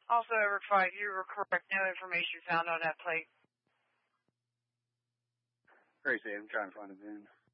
Also, Edward 5, you were correct. No information found on that plate. Gracie, I'm trying to find a VIN.